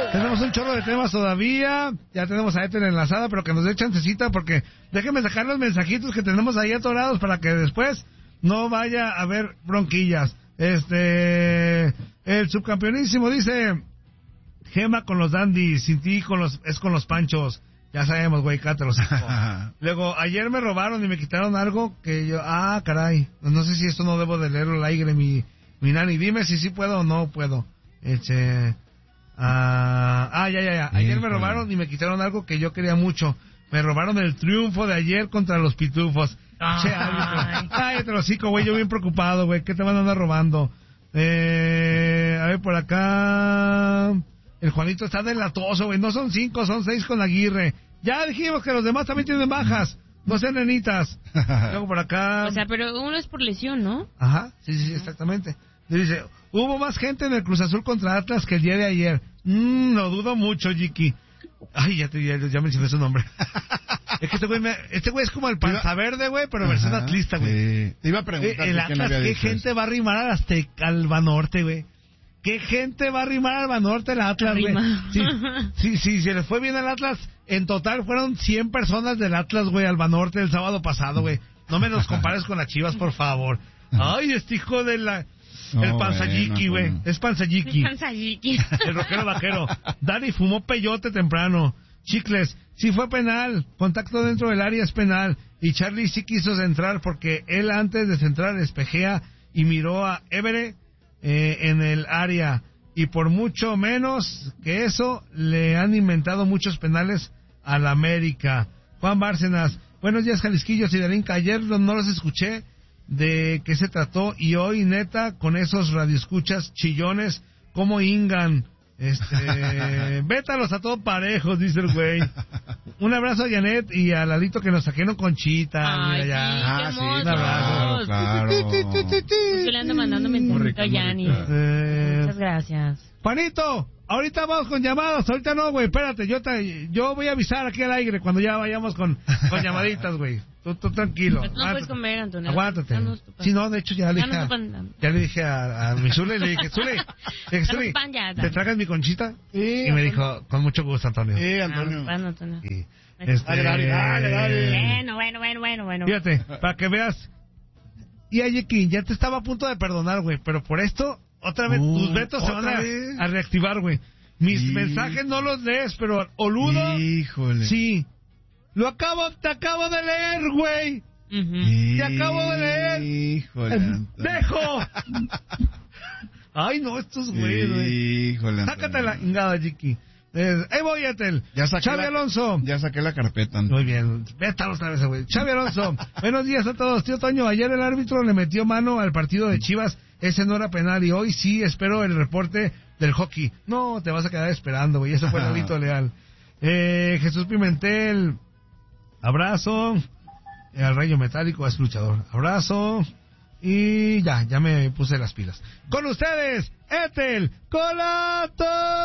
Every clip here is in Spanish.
Tenemos un chorro de temas todavía. Ya tenemos a Ethel enlazada, pero que nos dé chancecita porque déjenme sacar los mensajitos que tenemos ahí atorados para que después no vaya a haber bronquillas. El subcampeonísimo dice: Gema con los dandies, sin ti es con los panchos. Ya sabemos, güey, cátalos. Luego, ayer me robaron y me quitaron algo que yo... Ah, caray. No sé si esto no debo de leerlo al aire, mi nani. Dime si sí puedo o no puedo. Ya. Ayer me robaron y me quitaron algo que yo quería mucho. Me robaron el triunfo de ayer contra los pitufos. Cállate los hocico, güey. Yo bien preocupado, güey. ¿Qué te van a andar robando? A ver, por acá... El Juanito está delatoso, güey. No son 5, son 6 con Aguirre. Ya dijimos que los demás también tienen bajas. No sean nenitas. Luego por acá... O sea, pero uno es por lesión, ¿no? Ajá, sí, exactamente. Dice, hubo más gente en el Cruz Azul contra Atlas que el día de ayer. Lo dudo mucho, Jiki. Ay, ya mencioné su nombre. Es que este güey es como el Panza Verde, güey, pero versión atlista, güey. Te iba a preguntar. El Atlas, ¿qué gente va a arrimar al Banorte, güey? ¿Qué gente va a arrimar al Banorte el Atlas, güey? Sí, se les fue bien al Atlas. En total fueron 100 personas del Atlas, güey, al Banorte el sábado pasado, güey. No me los compares con las Chivas, por favor. Ay, este hijo de la... El Panzayiki, güey. Es Panzayiki. El rockero vaquero. Dani fumó peyote temprano. Chicles, sí fue penal. Contacto dentro del área es penal. Y Charlie sí quiso centrar porque él antes de centrar espejea y miró a Évere en el área. Y por mucho menos que eso, le han inventado muchos penales al América. Juan Bárcenas, buenos días, Jalisquillos y Darinka. Ayer no los escuché de qué se trató y hoy, neta, con esos radioescuchas chillones, ¿cómo hingan? Vétalos a todos parejos, dice el güey. Un abrazo a Janet y a Lalito que nos saqueron Conchita. Ay, mira ya. sí, Un abrazo. Claro. Yo le ando mandando mensajito a Yanni. Muchas gracias. Juanito, ahorita vamos con llamadas, ahorita no, güey, espérate, yo voy a avisar aquí al aire cuando ya vayamos con llamaditas, güey. Tú tranquilo. Pero tú no puedes comer, Antonio. Aguántate. Sí, no, de hecho ya le dije a mi Zule, le dije, Zule, ¿te tragas mi Conchita? Sí, y me dijo, con mucho gusto, Antonio. Sí, Antonio. Antonio. Y, Dale. Bueno. Fíjate, para que veas. Y Ayekin, ya te estaba a punto de perdonar, güey, pero por esto, otra vez, tus vetos se van a reactivar, güey. Mis mensajes no los lees, pero Oludo, híjole. sí. Te acabo de leer, güey. Te acabo de leer. Híjole. ¡Dejo! Ay, no, estos güeyes, güey. Híjole. Sácate la ingada, Jiki. Ahí voy, Etel. Xavi Alonso. Ya saqué la carpeta. Muy bien. Vete otra vez, güey. Xavi Alonso. Buenos días a todos. Tío Toño, ayer el árbitro le metió mano al partido de Chivas. Ese no era penal y hoy sí espero el reporte del hockey. No, te vas a quedar esperando, güey. Eso fue Lolito Leal. Jesús Pimentel. Abrazo. Al Rayo Metálico es luchador. Abrazo. Y ya me puse las pilas. Con ustedes, Ethel Colato.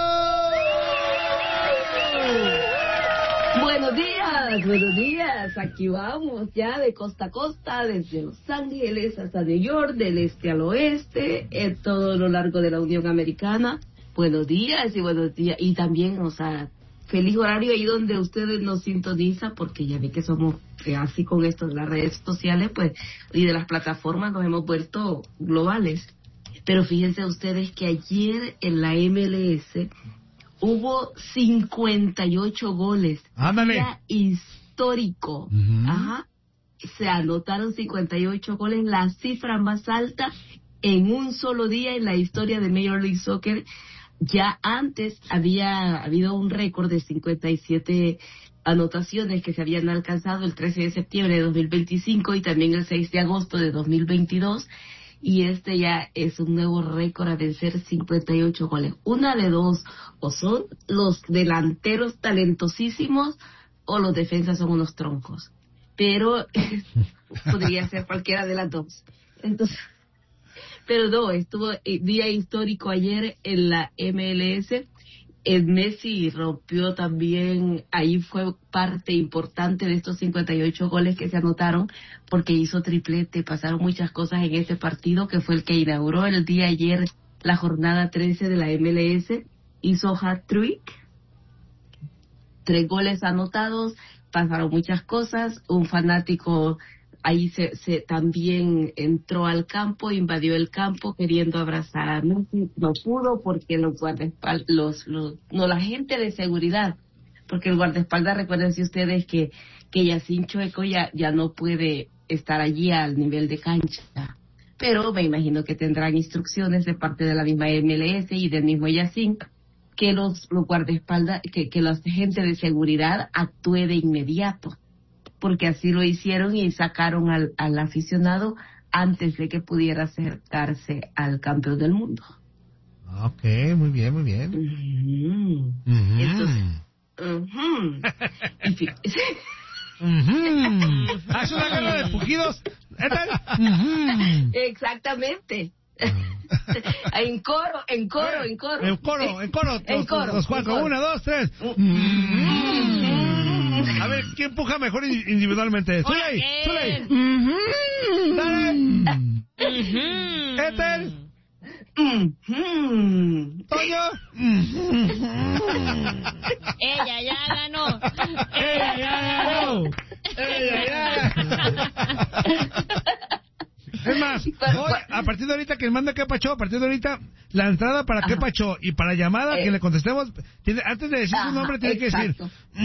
Buenos días. Aquí vamos ya de costa a costa, desde Los Ángeles hasta New York, del este al oeste, en todo lo largo de la Unión Americana. Buenos días. Y también, feliz horario ahí donde ustedes nos sintonizan, porque ya vi que somos así con esto de las redes sociales, pues, y de las plataformas nos hemos vuelto globales. Pero fíjense ustedes que ayer en la MLS hubo 58 goles. ¡Ándale! Día histórico. Uh-huh. Ajá. Se anotaron 58 goles, la cifra más alta en un solo día en la historia de Major League Soccer. Ya antes había habido un récord de 57 anotaciones que se habían alcanzado el 13 de septiembre de 2025 y también el 6 de agosto de 2022. Y este ya es un nuevo récord a vencer, 58 goles. Una de dos, o son los delanteros talentosísimos o los defensas son unos troncos. Pero podría ser cualquiera de las dos. Entonces, pero no, estuvo día histórico ayer en la MLS. El Messi rompió también, ahí fue parte importante de estos 58 goles que se anotaron, porque hizo triplete. Pasaron muchas cosas en ese partido, que fue el que inauguró el día ayer la jornada 13 de la MLS, hizo hat-trick, 3 goles anotados, pasaron muchas cosas, un fanático ahí se también entró al campo, invadió el campo queriendo abrazar a Messi, no pudo porque los guardaespaldas, la gente de seguridad, porque el guardaespaldas, recuérdense ustedes que Yacine Choueco ya no puede estar allí al nivel de cancha, pero me imagino que tendrán instrucciones de parte de la misma MLS y del mismo Yacine, que los guardaespaldas, que la gente de seguridad actúe de inmediato, porque así lo hicieron y sacaron al aficionado antes de que pudiera acercarse al campeón del mundo. Ok, muy bien, muy bien. Entonces, ¿Haz una guerra de pujidos? Exactamente. En coro. Los cuatro. 1, 2, 3. A ver, ¿quién puja mejor individualmente? Zuley. Dale. Ethel. Toño. Ella ya ganó. Es más, hoy, a partir de ahorita, quien manda qué pacho, a partir de ahorita, la entrada para qué pacho y para llamada, que le contestemos, antes de decir su nombre, tiene que decir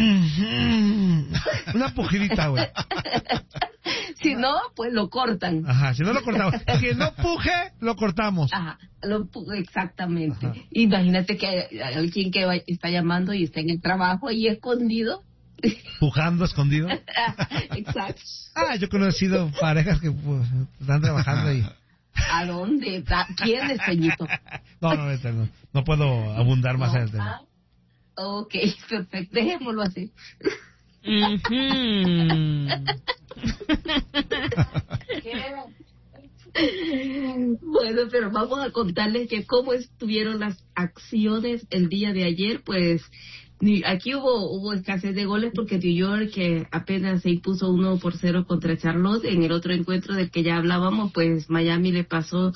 una pujidita, güey. Si no, pues lo cortan. Ajá, si no lo cortamos. Si no puje, lo cortamos. Ajá, exactamente. Ajá. Imagínate que alguien que está llamando y está en el trabajo ahí escondido. Pujando escondido. Exacto. Yo he conocido parejas que están trabajando ahí. ¿A dónde? ¿Quién es, Peñito? No puedo abundar más en el tema. Ok, perfecto. Dejémoslo así. Bueno, pero vamos a contarles que cómo estuvieron las acciones el día de ayer. Pues aquí hubo escasez de goles porque New York, que apenas se impuso 1-0 contra Charlotte. En el otro encuentro del que ya hablábamos, pues Miami le pasó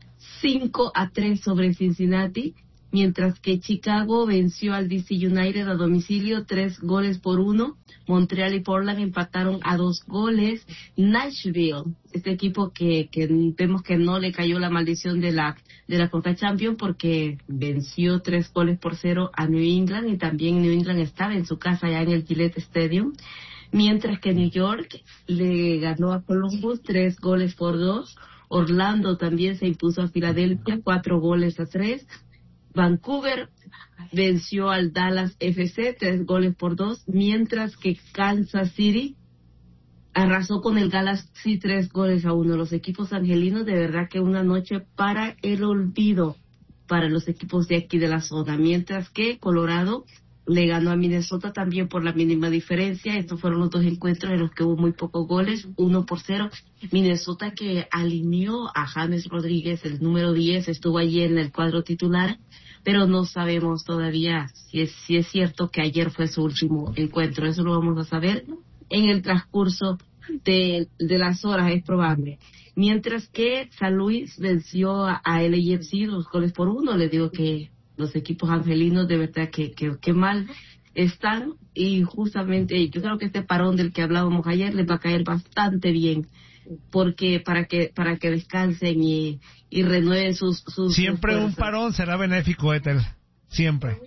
5-3 sobre Cincinnati, mientras que Chicago venció al DC United a domicilio 3-1. Montreal y Portland empataron a 2 goles. Nashville, este equipo que vemos que no le cayó la maldición de la Conca Champions, porque venció 3-0 a New England, y también New England estaba en su casa ya en el Gillette Stadium, mientras que New York le ganó a Columbus 3-2. Orlando también se impuso a Filadelfia 4-3. Vancouver venció al Dallas FC 3-2, mientras que Kansas City arrasó con el Galaxy 3-1. Los equipos angelinos, de verdad que una noche para el olvido para los equipos de aquí de la zona, mientras que Colorado le ganó a Minnesota también por la mínima diferencia. Estos fueron los 2 encuentros en los que hubo muy pocos goles, 1-0. Minnesota, que alineó a James Rodríguez, el número 10, estuvo allí en el cuadro titular, pero no sabemos todavía si es cierto que ayer fue su último encuentro. Eso lo vamos a saber en el transcurso de las horas, es probable. Mientras que San Luis venció a LAFC 2-1. Les digo que los equipos angelinos de verdad que mal están, y justamente yo creo que este parón del que hablábamos ayer les va a caer bastante bien, porque para que descansen y renueven sus siempre fuerzas. Un parón será benéfico, Ethel, siempre,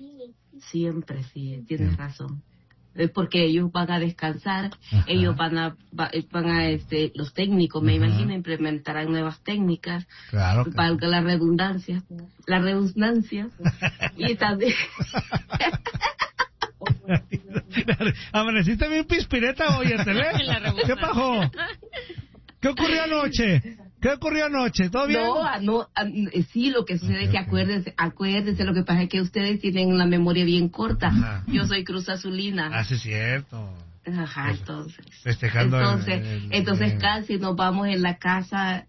sí, tienes razón, porque ellos van a descansar. Ajá. Ellos van a los técnicos, me imagino, implementarán nuevas técnicas, claro, valga la redundancia y también amaneciste bien pispireta hoy, Ethel, ¿eh? ¿Qué pasó? ¿Qué ocurrió anoche? ¿Todo bien? Sí, lo que sucede es que acuérdense, lo que pasa es que ustedes tienen una memoria bien corta. Ajá. Yo soy Cruz Azulina. Sí, es cierto. Ajá, entonces. Festejando. Entonces casi nos vamos en la casa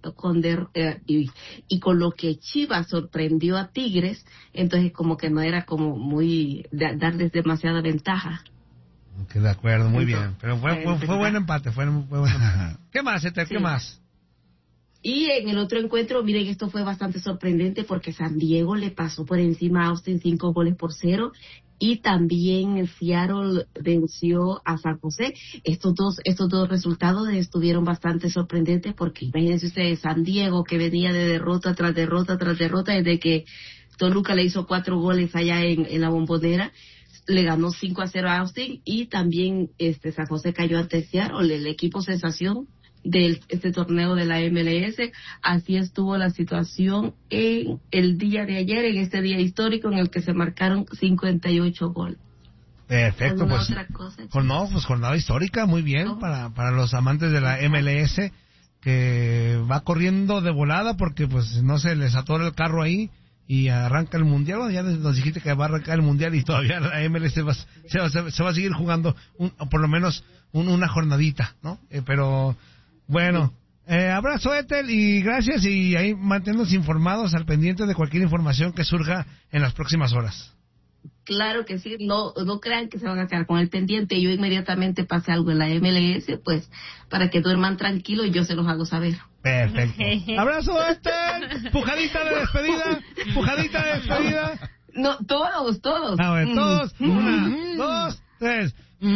y con lo que Chivas sorprendió a Tigres, entonces como que no era como muy darles demasiada ventaja. Ok, de acuerdo, muy bien. Pero fue buen empate, fue buen empate. ¿Qué más, Ethel? Sí. ¿Qué más? Y en el otro encuentro, miren, esto fue bastante sorprendente porque San Diego le pasó por encima a Austin 5-0, y también Seattle venció a San José. Estos dos resultados estuvieron bastante sorprendentes porque imagínense ustedes, San Diego, que venía de derrota tras derrota tras derrota desde que Toluca le hizo 4 goles allá en la Bombonera, le ganó 5-0 a Austin, y también San José cayó ante Seattle, el equipo sensación de este torneo de la MLS. Así estuvo la situación en el día de ayer, en este día histórico en el que se marcaron 58 goles. Perfecto, pues, otra cosa, pues jornada histórica, muy bien, para los amantes de la MLS, que va corriendo de volada porque pues no se les atora el carro ahí y arranca el mundial. Bueno, ya nos dijiste que va a arrancar el mundial y todavía la MLS se va a seguir jugando por lo menos una jornadita, ¿no? Pero bueno, abrazo, Ethel, y gracias, y ahí manténnos informados al pendiente de cualquier información que surja en las próximas horas. Claro que sí, no crean que se van a quedar con el pendiente. Yo inmediatamente pase algo en la MLS, pues, para que duerman tranquilos, y yo se los hago saber. Perfecto. Abrazo, Ethel. Pujadita de despedida. No, todos. A ver, todos. 1, 2, 3.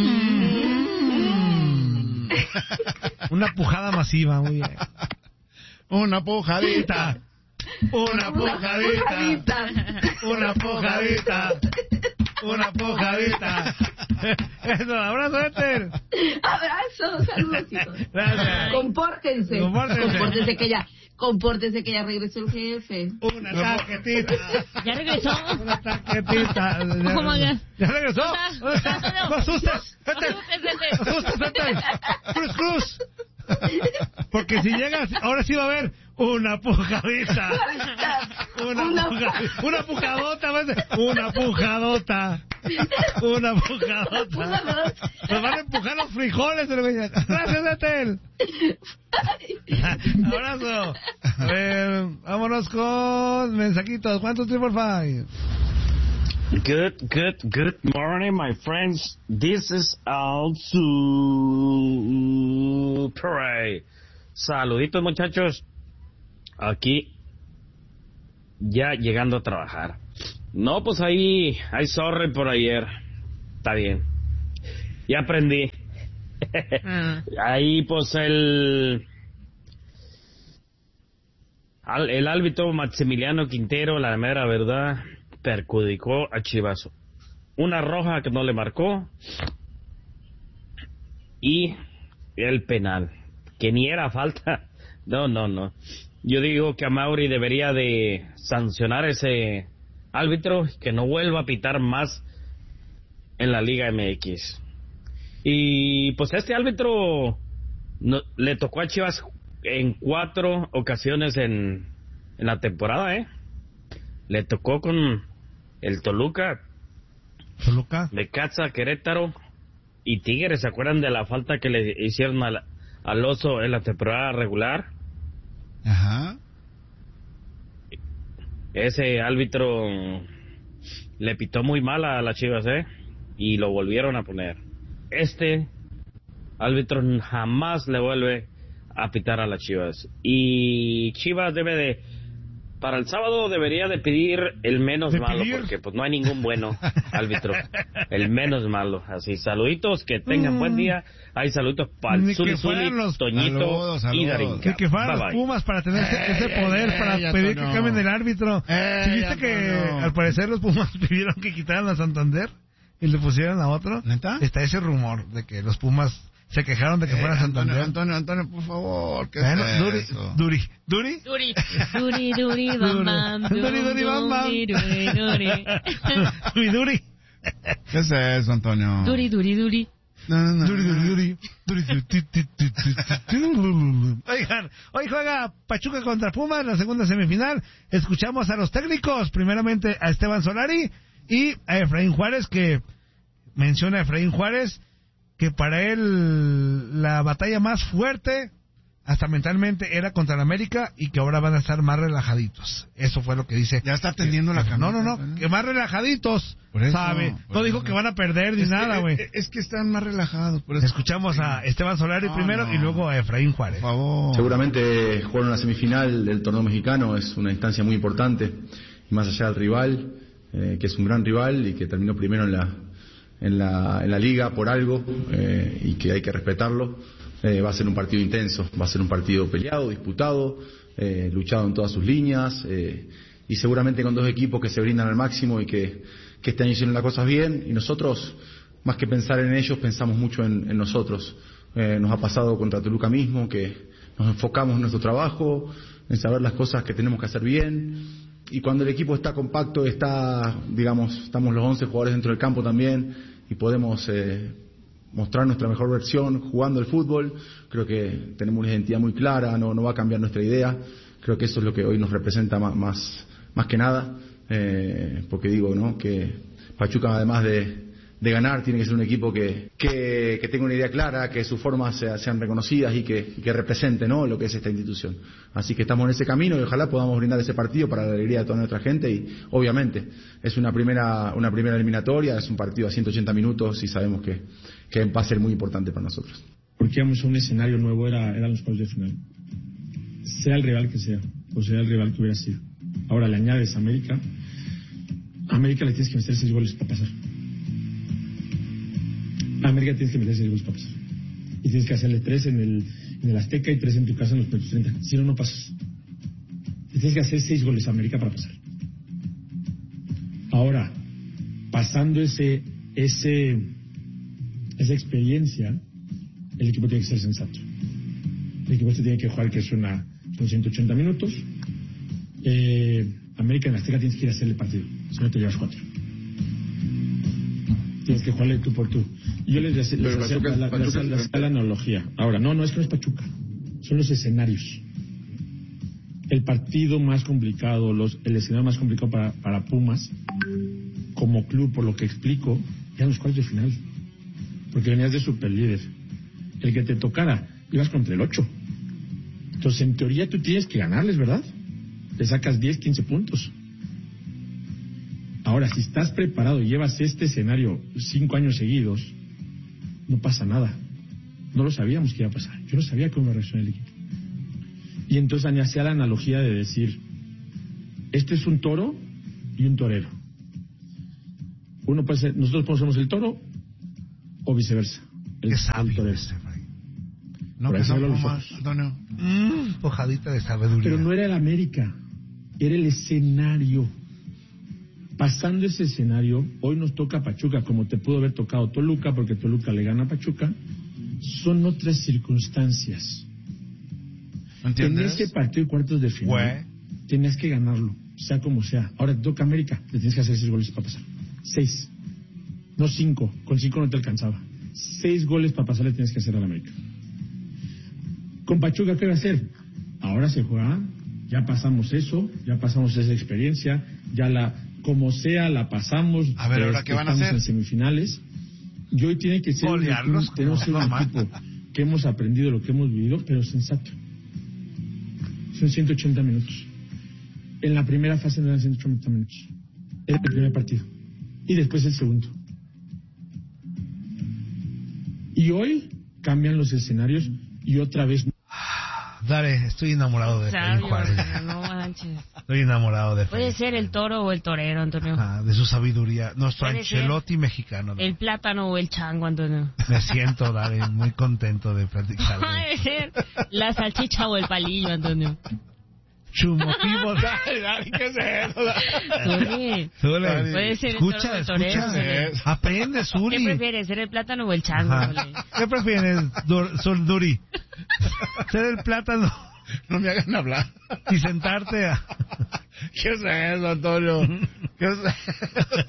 Una pujada masiva, muy bien. Una pujadita. Una pujadita. Eso, abrazo, Ethel. Abrazo, saludos, chicos. Gracias. Compórtense que ya regresó el jefe. Una tarjetita. ¿Ya regresó? Una tarjetita. ¿Cómo ya? ¿Ya regresó? ¿Dónde está? ¡No asustes! ¡Ethel! ¡Cruz! Porque si llegas, ahora sí va a haber una pujadita. Una pujadota. Nos van a empujar los frijoles. Gracias, Ethel. Abrazo. Vámonos con mensajitos. ¿Cuántos 555? Good morning, my friends. This is Al Super. Saluditos, muchachos. Aquí ya llegando a trabajar. No, pues ahí sorry por ayer. Está bien. Ya aprendí. Ahí pues el árbitro Maximiliano Quintero, la mera verdad, perjudicó a Chivas. Una roja que no le marcó y el penal, que ni era falta. No. Yo digo que a Mauri debería de sancionar ese árbitro, que no vuelva a pitar más en la Liga MX. Y pues este árbitro le tocó a Chivas en 4 ocasiones en la temporada, Le tocó con el Toluca, Necaxa, Querétaro y Tigres. ¿Se acuerdan de la falta que le hicieron al Oso en la temporada regular? Ajá. Ese árbitro le pitó muy mal a las Chivas, y lo volvieron a poner. Este árbitro jamás le vuelve a pitar a las Chivas. Y Chivas para el sábado debería de pedir el menos malo, porque pues no hay ningún bueno árbitro. El menos malo. Así, saluditos, que tengan buen día. Hay saluditos para el Zuli, Toñito y Darín. Que fueran los Pumas para tener ese poder para pedir que cambien el árbitro. ¿Sí viste que al parecer los Pumas pidieron que quitaran a Santander y le pusieran a otro? ¿Neta? Está ese rumor de que los Pumas se quejaron de que fuera Santander. Antonio, por favor, ¿qué bueno, es eso? Duri, bam, bam. Duri. ¿Qué es eso, Antonio? Duri. No. Duri. Oigan, hoy juega Pachuca contra Pumas, la segunda semifinal. Escuchamos a los técnicos, primeramente a Esteban Solari y a Efraín Juárez, que menciona a Efraín Juárez que para él la batalla más fuerte hasta mentalmente era contra la América y que ahora van a estar más relajaditos. Eso fue lo que dice. Ya está tendiendo la camisa. No, que más relajaditos, ¿sabe? No dijo que van a perder ni nada, güey. Es que están más relajados. Por eso. Escuchamos a Esteban Solari primero y luego a Efraín Juárez. Por favor. Seguramente jugar una semifinal del torneo mexicano es una instancia muy importante, y más allá del rival, que es un gran rival y que terminó primero en la liga por algo, y que hay que respetarlo. Va a ser un partido intenso, va a ser un partido peleado, disputado, luchado en todas sus líneas, y seguramente con dos equipos que se brindan al máximo y que este año hicieron las cosas bien, y nosotros, más que pensar en ellos, pensamos mucho en nosotros. Nos ha pasado contra Toluca mismo, que nos enfocamos en nuestro trabajo, en saber las cosas que tenemos que hacer bien, y cuando el equipo está compacto, estamos los 11 jugadores dentro del campo también, y podemos mostrar nuestra mejor versión jugando el fútbol. Creo que tenemos una identidad muy clara, no va a cambiar nuestra idea. Creo que eso es lo que hoy nos representa más que nada, porque digo, ¿no?, que Pachuca, además de ganar, tiene que ser un equipo que tenga una idea clara, que sus formas sean reconocidas y que represente, ¿no?, lo que es esta institución. Así que estamos en ese camino y ojalá podamos brindar ese partido para la alegría de toda nuestra gente, y obviamente es una primera eliminatoria, es un partido a 180 minutos y sabemos que va a ser muy importante para nosotros. Porque íbamos a un escenario nuevo, eran los cuartos de final. Sea el rival que sea, o sea el rival que hubiera sido. Ahora le añades a América le tienes que meter 6 goles para pasar. A América tienes que meter 6 goles para pasar. Y tienes que hacerle 3 en el Azteca y 3 en tu casa en los primeros 30. Si no pasas. Y tienes que hacer 6 goles a América para pasar. Ahora, pasando esa experiencia, el equipo tiene que ser sensato. El equipo tiene que jugar, que son 180 minutos. América en Azteca tienes que ir a hacerle partido, si no te llevas 4. Tienes que jugarle tú por tú. Yo les hacía la analogía. Ahora, no es que no es Pachuca, son los escenarios. El partido más complicado, el escenario más complicado para Pumas, como club, por lo que explico, eran los cuartos de final. Porque venías de superlíder. El que te tocara, ibas contra el 8. Entonces, en teoría, tú tienes que ganarles, ¿verdad? Le sacas 10, 15 puntos. Ahora, si estás preparado y llevas este escenario 5 años seguidos, no pasa nada. No lo sabíamos que iba a pasar. Yo no sabía cómo iba a reaccionar el equipo. Y entonces hacía la analogía de decir, este es un toro y un torero. Nosotros podemos ser el toro o viceversa. Qué sabio torero. No, por que son Pumas, Antonio. Pojadita de sabiduría. Pero no era el América, era el escenario. Pasando ese escenario, hoy nos toca Pachuca, como te pudo haber tocado Toluca, porque Toluca le gana a Pachuca. Son otras circunstancias. ¿Entiendes? En ese partido de cuartos de final, tenías que ganarlo, sea como sea. Ahora te toca América, le tienes que hacer 6 goles para pasar. 6, no 5. Con 5 no te alcanzaba. 6 goles para pasar le tienes que hacer al América. Con Pachuca, ¿qué va a hacer? Ahora se juega, ya pasamos eso, ya pasamos esa experiencia, como sea, la pasamos. A ver, ¿ahora qué van a hacer? En semifinales. Y hoy tiene que ser tenemos que ser un equipo que hemos aprendido lo que hemos vivido, pero sensato. Son 180 minutos. En la primera fase no eran 180 minutos. Era el primer partido. Y después el segundo. Y hoy cambian los escenarios y otra vez. Dale, estoy enamorado de Efraín Juárez. No manches. Estoy enamorado de Efraín. Puede ser el toro o el torero, Antonio. De su sabiduría. Nuestro Puede Ancelotti mexicano. El plátano o el chango, Antonio. Me siento, Dale, muy contento de platicar. Puede ser la salchicha o el palillo, Antonio. Chumotivo. ¿Qué es eso? Zuli. Puede ser Escucha. el toro o el torero. Aprende, Zuli. ¿Qué prefieres, ser el plátano o el chango? ¿Qué prefieres, Duri? ¿Ser el plátano? No me hagan hablar. Y sentarte a... ¿Qué es eso, Antonio? ¿Qué es eso?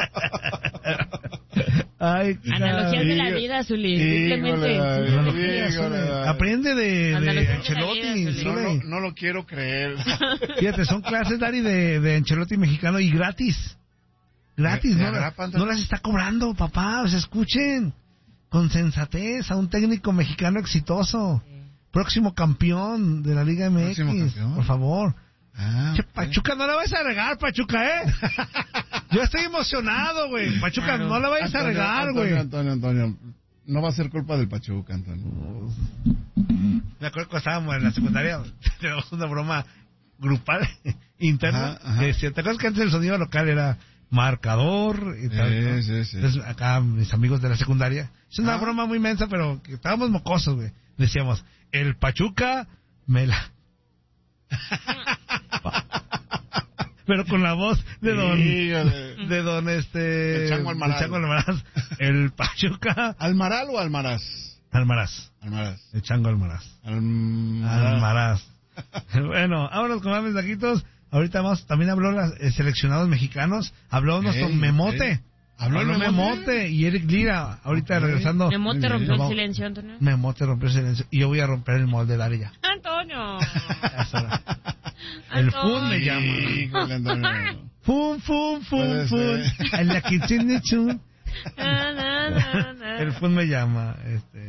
Ay, analogías de la vida, Zuli. Simplemente. Aprende de Ancelotti. No lo quiero creer. Fíjate, son clases, Dari, de Ancelotti mexicano y gratis. Gratis, no las está cobrando, papá. O sea, escuchen con sensatez a un técnico mexicano exitoso. próximo campeón de la Liga MX. Por favor. Che, okay. Pachuca, no la vayas a regar, Pachuca, Yo estoy emocionado, güey. Pachuca, no la vayas a regar, güey. Antonio. No va a ser culpa del Pachuca, Antonio. Me acuerdo cuando estábamos en la secundaria, teníamos una broma grupal interna. Ajá. ¿Te acuerdas que antes el sonido local era marcador y tal? ¿no? Sí. Entonces, acá mis amigos de la secundaria, es una broma muy inmensa, pero que estábamos mocosos, güey. Decíamos, el Pachuca me la... Pero con la voz de don... de don El Chango Almaraz. El Pachuca... ¿Almaral o Almaraz? Almaraz. El Chango Almaraz. Almaraz. Bueno, vámonos con más mensajitos. Ahorita también habló los seleccionados mexicanos. Habló nuestro Memote. Habló Memote y Eric Lira. Ahorita regresando. Memote rompió el silencio, Antonio. Memote rompió el silencio. Y yo voy a romper el molde de Daria. Antonio. El Fun me llama. Híjole, Antonio. Fun. En la kitchen chun. El Fun me llama.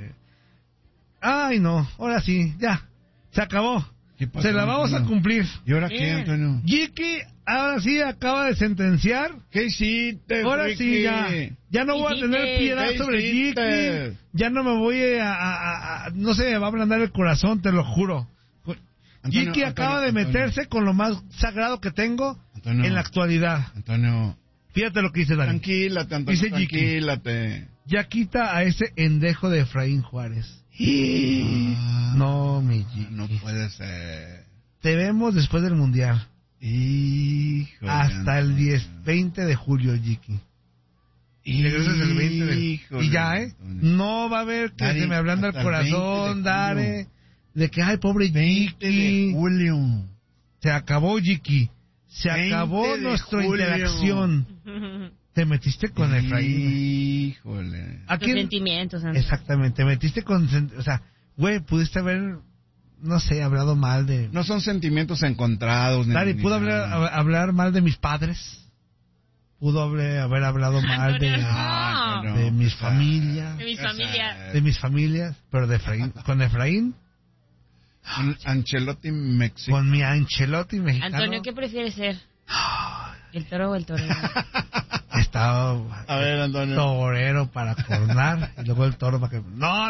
Ay, no. Ahora sí. Ya. Se acabó. Se la vamos a cumplir. ¿Y ahora qué, Antonio? Jiki, ahora sí acaba de sentenciar. ¿Qué hiciste, ahora sí, ya no voy a tener piedad sobre Jiki. Ya no me voy no se me va a ablandar el corazón, te lo juro. Jiki acaba de meterse con lo más sagrado que tengo en la actualidad. Antonio. Fíjate lo que dice Dani. Tranquilate, Antonio. Dice tranquilate. Ya quita a ese endejo de Efraín Juárez. No, mi Jiki. No puede ser. Te vemos después del Mundial. Híjole, hasta el 20 de julio, Jiki. Y regresas el 20 de julio. Y ya, no va a haber que se me ablanda el corazón, Dare. De que, ay, pobre 20 Jiki. de julio. Se acabó, Jiki. Se acabó nuestra interacción. Te metiste con Efraín. Híjole. Tus sentimientos, Antonio. Exactamente. Te metiste con... O sea, güey, pudiste haber... No sé, hablado mal de... No son sentimientos encontrados. Dari, ¿pudo hablar mal de mis padres? ¿Pudo haber hablado mal de mis familias? De mis familias, pero de Efraín. ¿Con Efraín? Ancelotti mexicano. Con mi Ancelotti mexicano. Antonio, ¿qué prefieres ser? ¿El toro o el torero? Estaba... A ver, Antonio. Torero para coronar y luego el toro para que... No.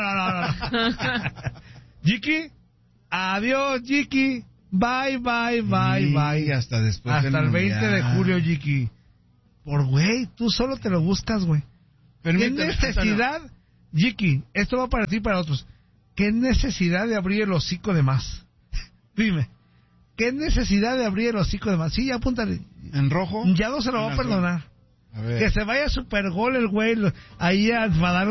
Jiki... Adiós, Jiki. Bye. Hasta después. Hasta el 20 de julio, Jiki. Güey, tú solo te lo buscas, güey. ¿Qué necesidad, Jiki? Esto va para ti y para otros. ¿Qué necesidad de abrir el hocico de más? Dime. ¿Qué necesidad de abrir el hocico de más? Sí, apúntale. ¿En rojo? Ya no se lo va a perdonar. A ver. Que se vaya super gol el güey ahí a enfadar